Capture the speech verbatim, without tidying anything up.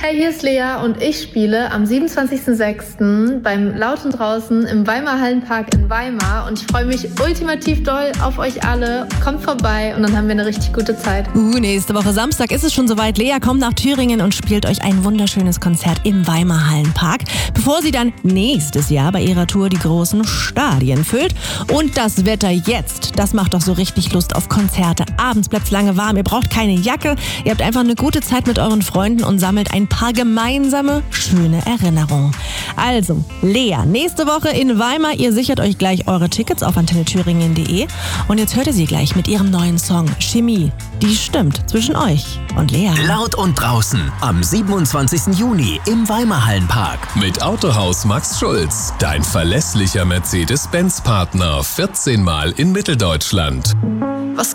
Hey, hier ist Lea und ich spiele am siebenundzwanzigsten sechsten beim Laut und Draußen im Weimar Hallenpark in Weimar und ich freue mich ultimativ doll auf euch alle. Kommt vorbei und dann haben wir eine richtig gute Zeit. Uh, nächste Woche Samstag ist es schon soweit. Lea kommt nach Thüringen und spielt euch ein wunderschönes Konzert im Weimar Hallenpark, bevor sie dann nächstes Jahr bei ihrer Tour die großen Stadien füllt. Und das Wetter jetzt, das macht doch so richtig Lust auf Konzerte. Abends bleibt es lange warm, ihr braucht keine Jacke, ihr habt einfach eine gute Zeit mit euren Freunden und sammelt ein paar gemeinsame, schöne Erinnerungen. Also, Lea, nächste Woche in Weimar. Ihr sichert euch gleich eure Tickets auf antenne thüringen punkt de. Und jetzt hört ihr sie gleich mit ihrem neuen Song Chemie. Die stimmt zwischen euch und Lea. Laut und draußen am siebenundzwanzigsten Juni im Weimar Hallenpark. Mit Autohaus Max Schulz, dein verlässlicher Mercedes-Benz-Partner. vierzehn Mal in Mitteldeutschland.